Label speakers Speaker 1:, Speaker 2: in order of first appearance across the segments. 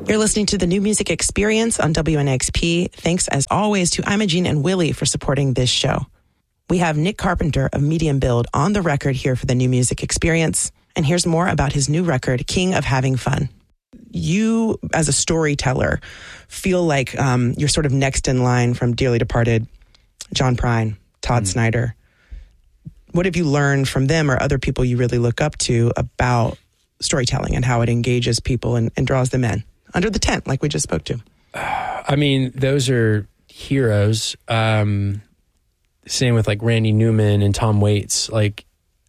Speaker 1: You're listening to the New Music Experience on WNXP. Thanks, as always, to Imogene and Willie for supporting this show. We have Nick Carpenter of Medium Build on the record here for the New Music Experience. And here's more about his new record, King of Having Fun. You, as a storyteller, feel like you're sort of next in line from dearly departed John Prine, Todd Snyder. What have you learned from them or other people you really look up to about storytelling and how it engages people and draws them in? Under the tent, like we just spoke to.
Speaker 2: I mean, those are heroes. Same with like Randy Newman and Tom Waits. Like,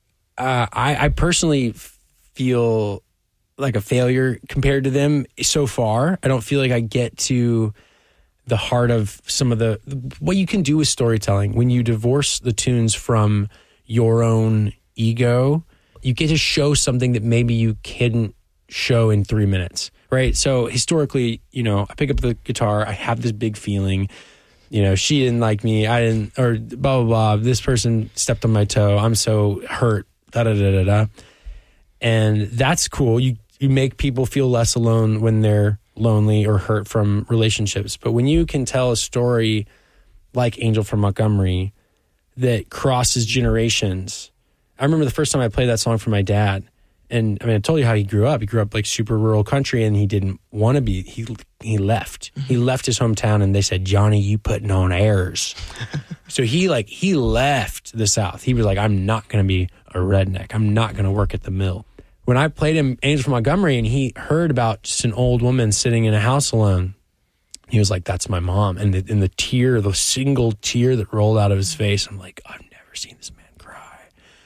Speaker 2: I personally feel like a failure compared to them so far. I don't feel like I get to the heart of some of what you can do with storytelling. When you divorce the tunes from your own ego, you get to show something that maybe you couldn't show in 3 minutes. Right. So historically, I pick up the guitar, I have this big feeling, she didn't like me, I didn't, or blah, blah, blah. This person stepped on my toe. I'm so hurt, da, da, da, da, da. And that's cool. You make people feel less alone when they're lonely or hurt from relationships. But when you can tell a story like Angel from Montgomery that crosses generations. I remember the first time I played that song for my dad. And I mean, I told you how he grew up. He grew up like super rural country, and he didn't want to be. He left. He left his hometown, and they said, "Johnny, you putting on airs." So he left the South. He was like, "I'm not going to be a redneck. I'm not going to work at the mill." When I played him Angel from Montgomery, and he heard about just an old woman sitting in a house alone, he was like, "That's my mom." And the single tear that rolled out of his face, I'm like, I've never seen this man cry.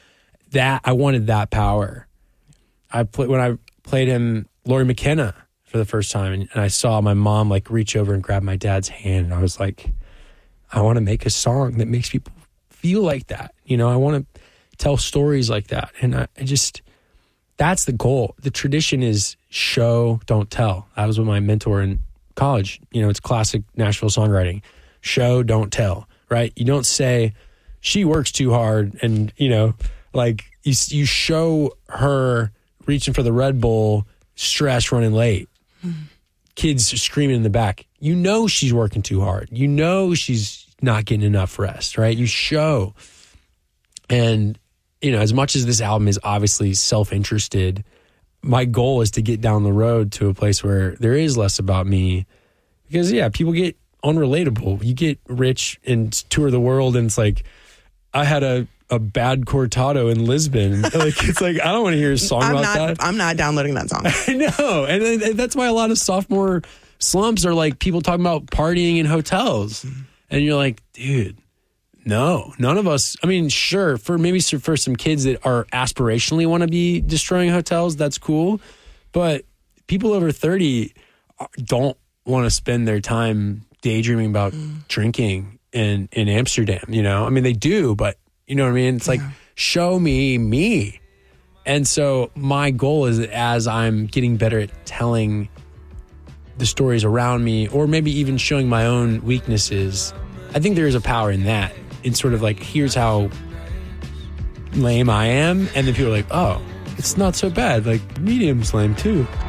Speaker 2: I wanted that power. When I played him Lori McKenna for the first time, and I saw my mom like reach over and grab my dad's hand, and I was like, I want to make a song that makes people feel like that. I want to tell stories like that. And that's the goal. The tradition is show, don't tell. That was what my mentor in college, it's classic Nashville songwriting. Show, don't tell, right? You don't say she works too hard and, like you show her reaching for the Red Bull, stress, running late. Kids screaming in the back. She's working too hard. She's not getting enough rest, right? You show. And, as much as this album is obviously self-interested, my goal is to get down the road to a place where there is less about me. Because, people get unrelatable. You get rich and tour the world, and it's like, I had a bad cortado in Lisbon. It's like, I don't want to hear a song that.
Speaker 1: I'm not downloading that song.
Speaker 2: I know. And that's why a lot of sophomore slumps are like people talking about partying in hotels. And you're like, dude, no, none of us. I mean, sure, for some kids that are aspirationally want to be destroying hotels, that's cool. But people over 30 don't want to spend their time daydreaming about drinking in Amsterdam, I mean, they do, but you know what I mean? It's like, show me. And so my goal is that as I'm getting better at telling the stories around me, or maybe even showing my own weaknesses, I think there is a power in that. It's sort of like, here's how lame I am. And then people are like, oh, it's not so bad. Like, medium's lame too.